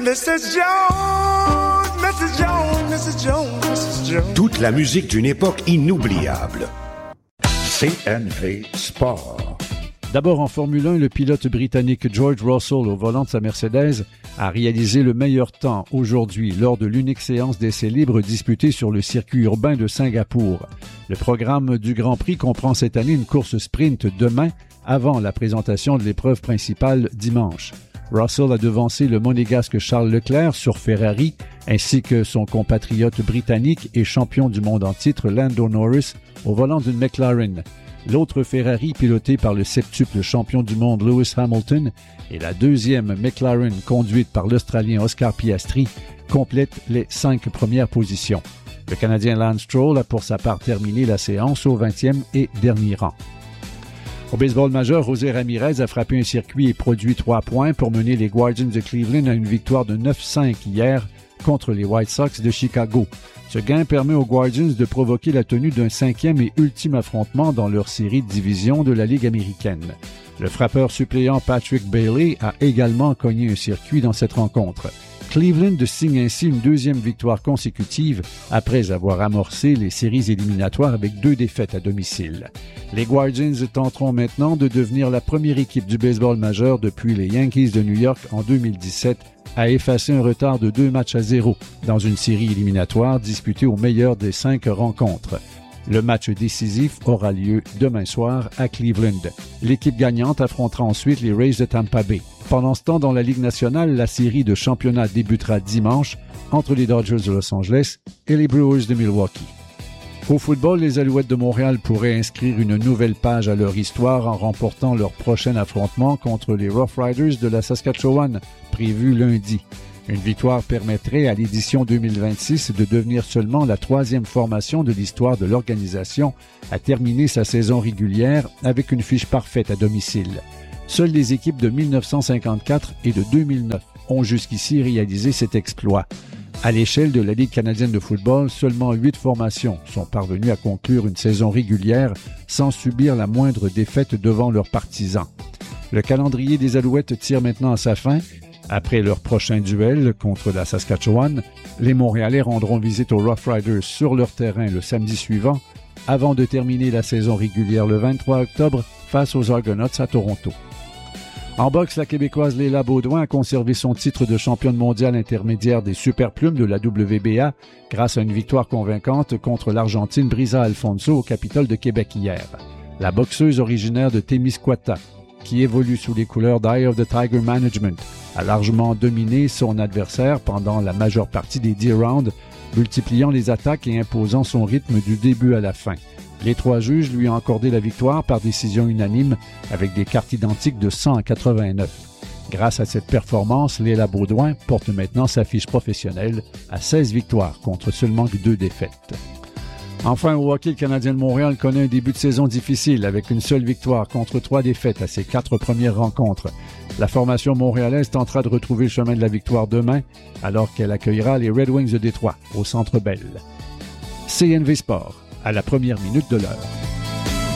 Mrs. Jones, Mrs. Jones, Mrs. Jones, Mrs. Jones. Toute la musique d'une époque inoubliable. CNV Sport. D'abord en Formule 1, le pilote britannique George Russell, au volant de sa Mercedes, a réalisé le meilleur temps aujourd'hui lors de l'unique séance d'essais libres disputée sur le circuit urbain de Singapour. Le programme du Grand Prix comprend cette année une course sprint demain avant la présentation de l'épreuve principale dimanche. Russell a devancé le monégasque Charles Leclerc sur Ferrari, ainsi que son compatriote britannique et champion du monde en titre Lando Norris au volant d'une McLaren. L'autre Ferrari, piloté par le septuple champion du monde Lewis Hamilton, et la deuxième McLaren, conduite par l'Australien Oscar Piastri, complètent les 5 premières positions. Le Canadien Lance Stroll a pour sa part terminé la séance au 20e et dernier rang. Au baseball majeur, José Ramirez a frappé un circuit et produit 3 points pour mener les Guardians de Cleveland à une victoire de 9-5 hier contre les White Sox de Chicago. Ce gain permet aux Guardians de provoquer la tenue d'un 5e et ultime affrontement dans leur série de division de la Ligue américaine. Le frappeur suppléant Patrick Bailey a également cogné un circuit dans cette rencontre. Cleveland signe ainsi une deuxième victoire consécutive après avoir amorcé les séries éliminatoires avec 2 défaites à domicile. Les Guardians tenteront maintenant de devenir la première équipe du baseball majeur depuis les Yankees de New York en 2017 à effacer un retard de 2-0 dans une série éliminatoire disputée au meilleur des 5 rencontres. Le match décisif aura lieu demain soir à Cleveland. L'équipe gagnante affrontera ensuite les Rays de Tampa Bay. Pendant ce temps, dans la Ligue nationale, la série de championnat débutera dimanche entre les Dodgers de Los Angeles et les Brewers de Milwaukee. Au football, les Alouettes de Montréal pourraient inscrire une nouvelle page à leur histoire en remportant leur prochain affrontement contre les Rough Riders de la Saskatchewan, prévu lundi. Une victoire permettrait à l'édition 2026 de devenir seulement la 3e formation de l'histoire de l'organisation à terminer sa saison régulière avec une fiche parfaite à domicile. Seules les équipes de 1954 et de 2009 ont jusqu'ici réalisé cet exploit. À l'échelle de la Ligue canadienne de football, seulement 8 formations sont parvenues à conclure une saison régulière sans subir la moindre défaite devant leurs partisans. Le calendrier des Alouettes tire maintenant à sa fin. Après leur prochain duel contre la Saskatchewan, les Montréalais rendront visite aux Rough Riders sur leur terrain le samedi suivant, avant de terminer la saison régulière le 23 octobre face aux Argonauts à Toronto. En boxe, la Québécoise Léla Baudouin a conservé son titre de championne mondiale intermédiaire des superplumes de la WBA grâce à une victoire convaincante contre l'Argentine Brisa Alfonso au Capitole de Québec hier. La boxeuse originaire de Témiscouata, qui évolue sous les couleurs d'Eye of the Tiger Management, a largement dominé son adversaire pendant la majeure partie des 10 rounds, multipliant les attaques et imposant son rythme du début à la fin. Les 3 juges lui ont accordé la victoire par décision unanime avec des cartes identiques de 100 à 89. Grâce à cette performance, Léla Baudouin porte maintenant sa fiche professionnelle à 16 victoires contre seulement 2 défaites. Enfin, au hockey, le Canadien de Montréal connaît un début de saison difficile avec une seule victoire contre 3 défaites à ses 4 premières rencontres. La formation montréalaise tentera de retrouver le chemin de la victoire demain alors qu'elle accueillera les Red Wings de Détroit au Centre Bell. CNV Sport, à la première minute de l'heure.